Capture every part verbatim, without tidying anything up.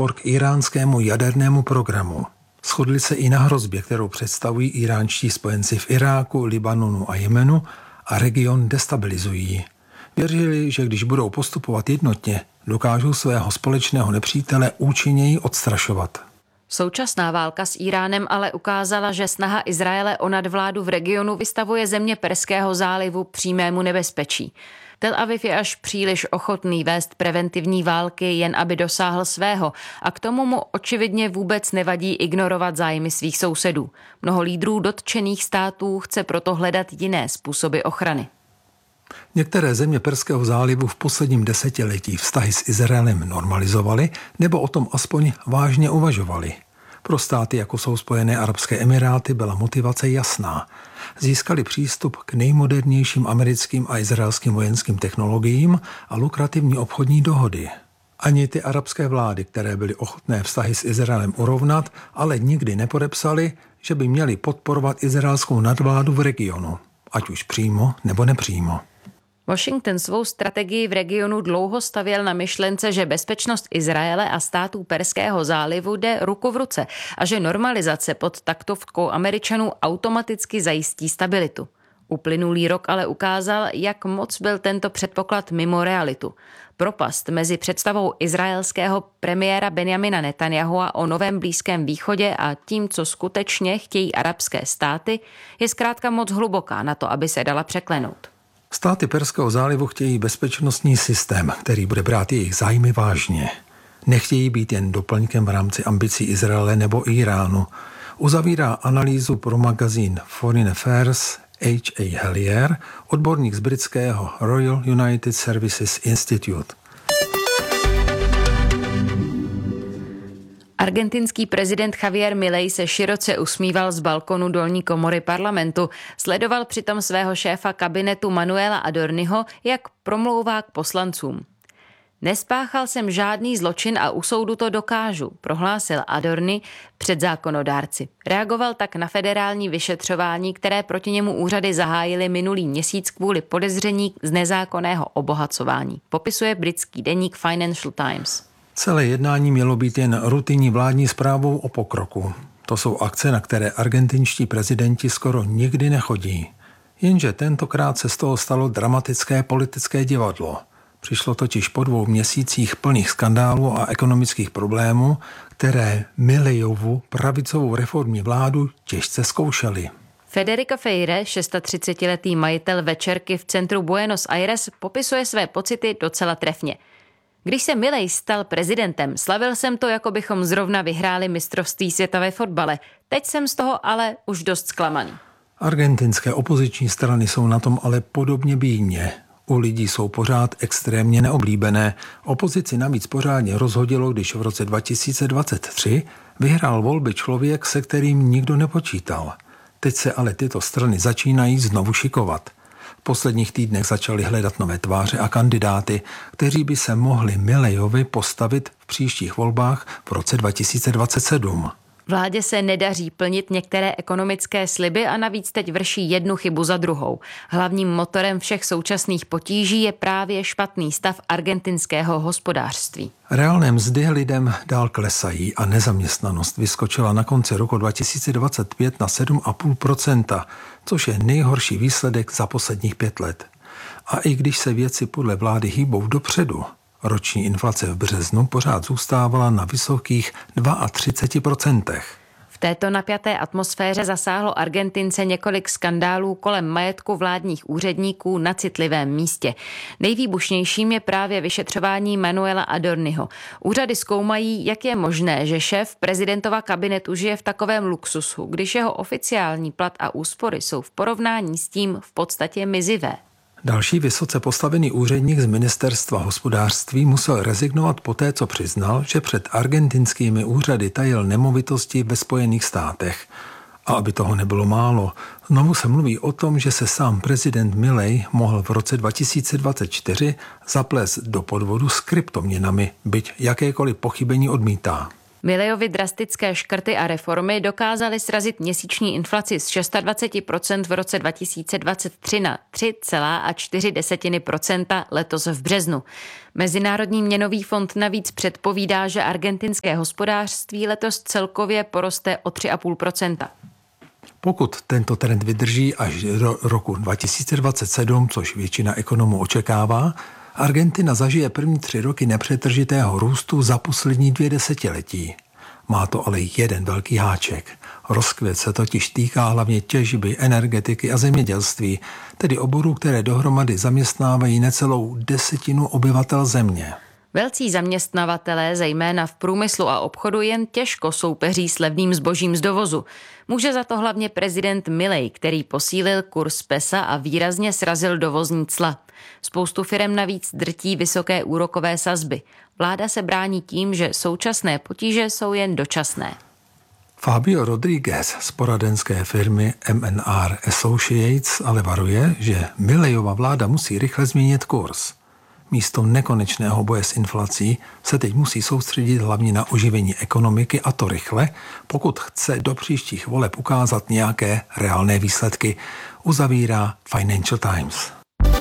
odpor k iránskému jadernému programu. Shodli se i na hrozbě, kterou představují iránští spojenci v Iráku, Libanonu a Jemenu a region destabilizují. Věřili, že když budou postupovat jednotně, dokážou svého společného nepřítele účinněji odstrašovat. Současná válka s Íránem ale ukázala, že snaha Izraele o nadvládu v regionu vystavuje země Perského zálivu přímému nebezpečí. Tel Aviv je až příliš ochotný vést preventivní války, jen aby dosáhl svého, a k tomu mu očividně vůbec nevadí ignorovat zájmy svých sousedů. Mnoho lídrů dotčených států chce proto hledat jiné způsoby ochrany. Některé země Perského zálivu v posledním desetiletí vztahy s Izraelem normalizovaly nebo o tom aspoň vážně uvažovaly. Pro státy, jako jsou Spojené arabské emiráty, byla motivace jasná. Získali přístup k nejmodernějším americkým a izraelským vojenským technologiím a lukrativní obchodní dohody. Ani ty arabské vlády, které byly ochotné vztahy s Izraelem urovnat, ale nikdy nepodepsali, že by měli podporovat izraelskou nadvládu v regionu, ať už přímo nebo nepřímo. Washington svou strategii v regionu dlouho stavěl na myšlence, že bezpečnost Izraele a států Perského zálivu jde ruku v ruce a že normalizace pod taktovkou Američanů automaticky zajistí stabilitu. Uplynulý rok ale ukázal, jak moc byl tento předpoklad mimo realitu. Propast mezi představou izraelského premiéra Benjamina Netanyahua o novém Blízkém východě a tím, co skutečně chtějí arabské státy, je zkrátka moc hluboká na to, aby se dala překlenout. Státy Perského zálivu chtějí bezpečnostní systém, který bude brát jejich zájmy vážně. Nechtějí být jen doplňkem v rámci ambicí Izraele nebo Iránu. Uzavírá analýzu pro magazín Foreign Affairs H A Hellier, odborník z britského Royal United Services Institute. Argentinský prezident Javier Milei se široce usmíval z balkonu dolní komory parlamentu. Sledoval přitom svého šéfa kabinetu Manuela Adorniho, jak promlouvá k poslancům. Nespáchal jsem žádný zločin a u soudu to dokážu, prohlásil Adorni před zákonodárci. Reagoval tak na federální vyšetřování, které proti němu úřady zahájily minulý měsíc kvůli podezření z nezákonného obohacování. Popisuje britský deník Financial Times. Celé jednání mělo být jen rutinní vládní zprávou o pokroku. To jsou akce, na které argentinští prezidenti skoro nikdy nechodí. Jenže tentokrát se z toho stalo dramatické politické divadlo. Přišlo totiž po dvou měsících plných skandálů a ekonomických problémů, které Mileiovu pravicovou reformní vládu těžce zkoušely. Federico Feire, třicetišestiletý majitel večerky v centru Buenos Aires, popisuje své pocity docela trefně. Když se Milei stal prezidentem, slavil jsem to, jako bychom zrovna vyhráli mistrovství světa ve fotbale. Teď jsem z toho ale už dost zklamaný. Argentinské opoziční strany jsou na tom ale podobně bídně. U lidí jsou pořád extrémně neoblíbené. Opozici navíc pořádně rozhodilo, když v roce dva tisíce dvacet tři vyhrál volby člověk, se kterým nikdo nepočítal. Teď se ale tyto strany začínají znovu šikovat. V posledních týdnech začali hledat nové tváře a kandidáty, kteří by se mohli Mileiovi postavit v příštích volbách v roce dva tisíce dvacet sedm. Vládě se nedaří plnit některé ekonomické sliby a navíc teď vrší jednu chybu za druhou. Hlavním motorem všech současných potíží je právě špatný stav argentinského hospodářství. Reálné mzdy lidem dál klesají a nezaměstnanost vyskočila na konci roku dva tisíce dvacet pět na sedm celá pět procenta, což je nejhorší výsledek za posledních pět let. A i když se věci podle vlády hýbou dopředu, roční inflace v březnu pořád zůstávala na vysokých třicet dva procent. V této napjaté atmosféře zasáhlo Argentince několik skandálů kolem majetku vládních úředníků na citlivém místě. Nejvýbušnějším je právě vyšetřování Manuela Adorniho. Úřady zkoumají, jak je možné, že šéf prezidentova kabinetu žije v takovém luxusu, když jeho oficiální plat a úspory jsou v porovnání s tím v podstatě mizivé. Další vysoce postavený úředník z ministerstva hospodářství musel rezignovat poté, co přiznal, že před argentinskými úřady tajil nemovitosti ve Spojených státech. A aby toho nebylo málo, znovu se mluví o tom, že se sám prezident Milei mohl v roce dva tisíce dvacet čtyři zaplést do podvodu s kryptoměnami, byť jakékoliv pochybení odmítá. Milleyovy drastické škrty a reformy dokázaly srazit měsíční inflaci z dvacet šest procent v roce dva tisíce dvacet tři na tři celá čtyři procenta letos v březnu. Mezinárodní měnový fond navíc předpovídá, že argentinské hospodářství letos celkově poroste o tři celá pět procenta. Pokud tento trend vydrží až do roku dva tisíce dvacet sedm, což většina ekonomů očekává, Argentina zažije první tři roky nepřetržitého růstu za poslední dvě desetiletí. Má to ale jeden velký háček. Rozkvět se totiž týká hlavně těžby, energetiky a zemědělství, tedy oborů, které dohromady zaměstnávají necelou desetinu obyvatel země. Velcí zaměstnavatelé, zejména v průmyslu a obchodu, jen těžko soupeří s levným zbožím z dovozu. Může za to hlavně prezident Milei, který posílil kurz pesa a výrazně srazil dovozní cla. Spoustu firem navíc drtí vysoké úrokové sazby. Vláda se brání tím, že současné potíže jsou jen dočasné. Fabio Rodríguez z poradenské firmy M and R Associates ale varuje, že Mileiova vláda musí rychle změnit kurz. Místo nekonečného boje s inflací se teď musí soustředit hlavně na oživení ekonomiky, a to rychle, pokud chce do příštích voleb ukázat nějaké reálné výsledky, uzavírá Financial Times.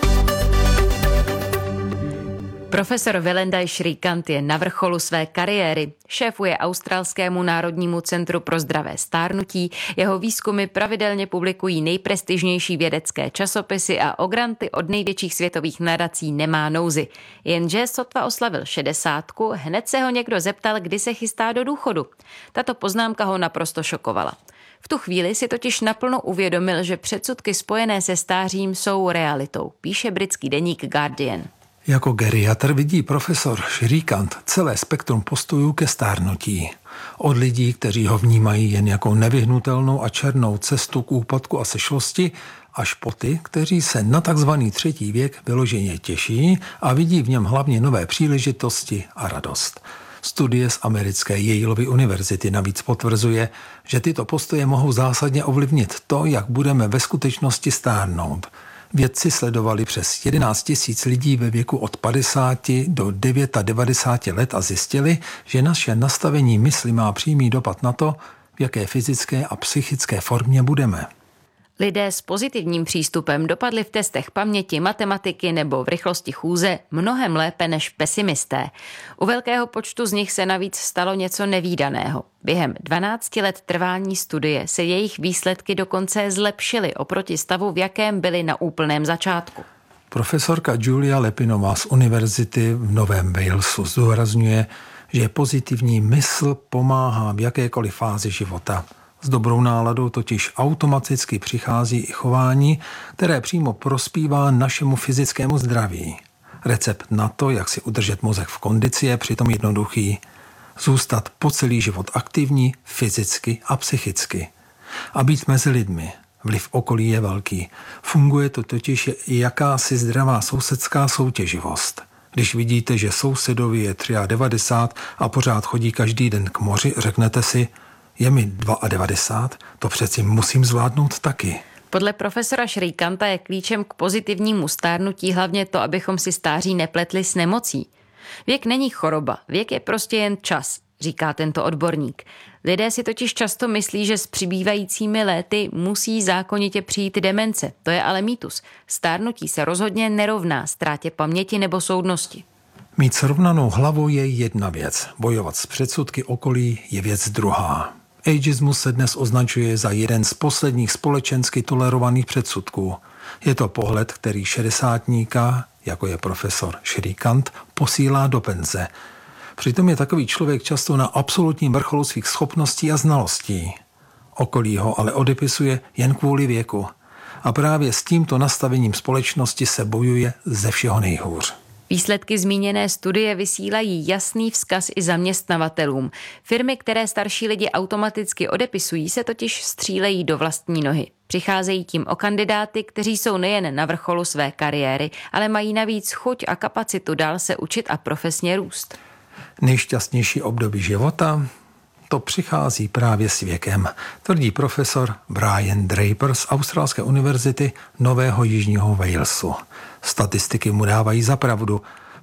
Profesor Willendaj Shrikant je na vrcholu své kariéry. Šéfuje Australskému národnímu centru pro zdravé stárnutí. Jeho výzkumy pravidelně publikují nejprestižnější vědecké časopisy a o granty od největších světových nadací nemá nouzy. Jenže sotva oslavil šedesátku, hned se ho někdo zeptal, kdy se chystá do důchodu. Tato poznámka ho naprosto šokovala. V tu chvíli si totiž naplno uvědomil, že předsudky spojené se stářím jsou realitou, píše britský deník Guardian. Jako geriatr vidí profesor Shrikant celé spektrum postojů ke stárnutí. Od lidí, kteří ho vnímají jen jako nevyhnutelnou a černou cestu k úpadku a sešlosti, až po ty, kteří se na takzvaný třetí věk vyloženě těší a vidí v něm hlavně nové příležitosti a radost. Studie z americké Yaleovy univerzity navíc potvrzuje, že tyto postoje mohou zásadně ovlivnit to, jak budeme ve skutečnosti stárnout. Vědci sledovali přes jedenáct tisíc lidí ve věku od padesáti do devadesáti devět let a zjistili, že naše nastavení mysli má přímý dopad na to, v jaké fyzické a psychické formě budeme. Lidé s pozitivním přístupem dopadli v testech paměti, matematiky nebo v rychlosti chůze mnohem lépe než pesimisté. U velkého počtu z nich se navíc stalo něco nevídaného. Během dvanácti let trvání studie se jejich výsledky dokonce zlepšily oproti stavu, v jakém byly na úplném začátku. Profesorka Julia Lepinová z univerzity v Novém Walesu zdůrazňuje, že pozitivní mysl pomáhá v jakékoliv fázi života. S dobrou náladou totiž automaticky přichází i chování, které přímo prospívá našemu fyzickému zdraví. Recept na to, jak si udržet mozek v kondici, je přitom jednoduchý. Zůstat po celý život aktivní, fyzicky a psychicky. A být mezi lidmi. Vliv okolí je velký. Funguje to totiž i jakási zdravá sousedská soutěživost. Když vidíte, že sousedovi je devadesát tři a pořád chodí každý den k moři, řeknete si, je mi devadesát dva, to přeci musím zvládnout taky. Podle profesora Shrikanta je klíčem k pozitivnímu stárnutí hlavně to, abychom si stáří nepletli s nemocí. Věk není choroba, věk je prostě jen čas, říká tento odborník. Lidé si totiž často myslí, že s přibývajícími léty musí zákonitě přijít demence. To je ale mýtus. Stárnutí se rozhodně nerovná ztrátě paměti nebo soudnosti. Mít srovnanou hlavu je jedna věc, bojovat s předsudky okolí je věc druhá. Ageismus se dnes označuje za jeden z posledních společensky tolerovaných předsudků. Je to pohled, který šedesátníka, jako je profesor Shrikant, posílá do penze. Přitom je takový člověk často na absolutním vrcholu svých schopností a znalostí. Okolí ho ale odepisuje jen kvůli věku. A právě s tímto nastavením společnosti se bojuje ze všeho nejhůř. Výsledky zmíněné studie vysílají jasný vzkaz i zaměstnavatelům. Firmy, které starší lidi automaticky odepisují, se totiž střílejí do vlastní nohy. Přicházejí tím o kandidáty, kteří jsou nejen na vrcholu své kariéry, ale mají navíc chuť a kapacitu dál se učit a profesně růst. Nejšťastnější období života? To přichází právě s věkem, tvrdí profesor Brian Draper z Australské univerzity Nového Jižního Walesu. Statistiky mu dávají za pravdu. V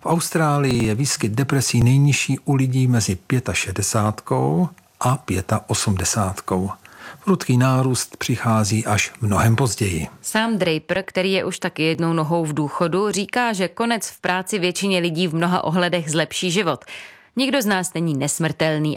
Austrálii je výskyt depresí nejnižší u lidí mezi šedesát pět a osmdesát pět. Prudký nárůst přichází až mnohem později. Sám Draper, který je už taky jednou nohou v důchodu, říká, že konec v práci většině lidí v mnoha ohledech zlepší život. Nikdo z nás není nesmrtelný